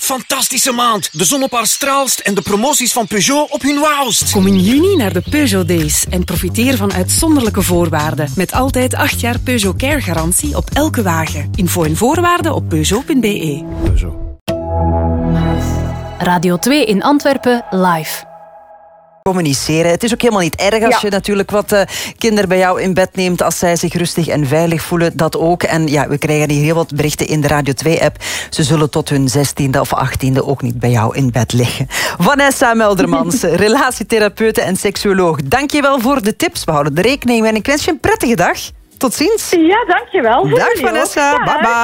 Fantastische maand. De zon op haar straalst en de promoties van Peugeot op hun wauwst. Kom in juni naar de Peugeot Days en profiteer van uitzonderlijke voorwaarden. Met altijd 8 jaar Peugeot Care garantie op elke wagen. Info en voorwaarden op Peugeot.be. Peugeot. Radio 2 in Antwerpen live. Communiceren. Het is ook helemaal niet erg als je natuurlijk wat kinderen bij jou in bed neemt, als zij zich rustig en veilig voelen, dat ook. En ja, we krijgen hier heel wat berichten in de Radio 2-app. Ze zullen tot hun 16e of 18e ook niet bij jou in bed liggen. Vanessa Meldermans, relatietherapeute en seksuoloog. Dank je wel voor de tips. We houden er rekening mee en ik wens je een prettige dag. Tot ziens. Ja, dankjewel. Dag Vanessa. Bye bye.